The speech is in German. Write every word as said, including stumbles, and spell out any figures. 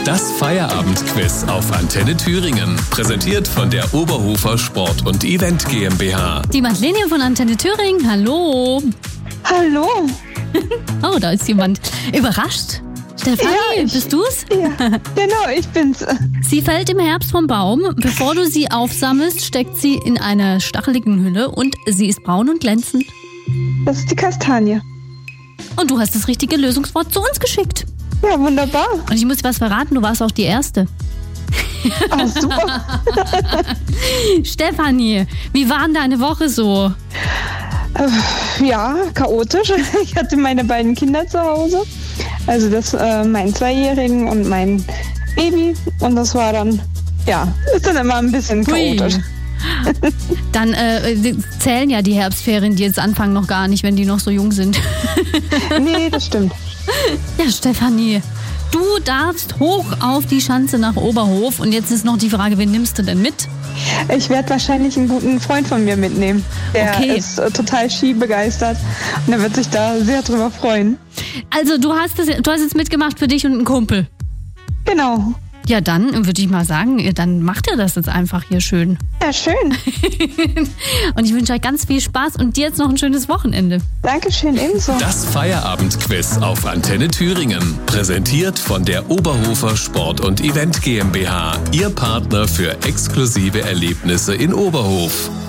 Das Feierabendquiz auf Antenne Thüringen. Präsentiert von der Oberhofer Sport- und Event GmbH. Die Madeleine von Antenne Thüringen, hallo. Hallo. Oh, da ist jemand. Überrascht? Stefanie, Ja, ich- bist du's? Ja, genau, ich bin's. Sie fällt im Herbst vom Baum. Bevor du sie aufsammelst, steckt sie in einer stacheligen Hülle und sie ist braun und glänzend. Das ist die Kastanie. Und du hast das richtige Lösungswort zu uns geschickt. Ja, wunderbar. Und ich muss dir was verraten, du warst auch die Erste. Ah, super. Stefanie, wie war denn deine Woche so? Äh, ja, chaotisch. Ich hatte meine beiden Kinder zu Hause. Also das, äh, meinen Zweijährigen und mein Baby. Und das war dann, ja, ist dann immer ein bisschen Hui. chaotisch. Dann äh, zählen ja die Herbstferien, die jetzt anfangen, noch gar nicht, wenn die noch so jung sind. Nee, das stimmt. Ja, Stefanie, du darfst hoch auf die Schanze nach Oberhof. Und jetzt ist noch die Frage, wen nimmst du denn mit? Ich werde wahrscheinlich einen guten Freund von mir mitnehmen. Der Okay. ist äh, total skibegeistert. Und er wird sich da sehr drüber freuen. Also du hast, das, du hast jetzt mitgemacht für dich und einen Kumpel. Genau. Ja, dann würde ich mal sagen, dann macht ihr das jetzt einfach hier schön. Ja, schön. Und ich wünsche euch ganz viel Spaß und dir jetzt noch ein schönes Wochenende. Dankeschön, ebenso. Das Feierabendquiz auf Antenne Thüringen. Präsentiert von der Oberhofer Sport- und Event GmbH. Ihr Partner für exklusive Erlebnisse in Oberhof.